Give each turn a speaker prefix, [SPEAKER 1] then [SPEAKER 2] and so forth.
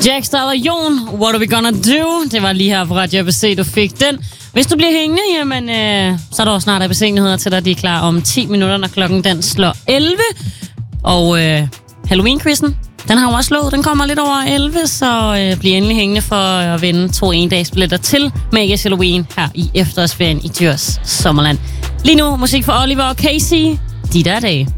[SPEAKER 1] Jack Starr og Jon, What Are We Gonna Do? Det var lige her på Radio ABC, du fik den. Hvis du bliver hængende, jamen, så er der også snart ABC-nyheder til dig. De er klar om 10 minutter, når klokken den slår 11. Og Halloween-quizzen, den har jo også slået. Den kommer lidt over 11, så bliv endelig hængende for at vinde 2 endagsbilletter til Magisk Halloween her i efterårsferien i Djurs Sommerland. Lige nu musik for Oliver og Casey. De der dage.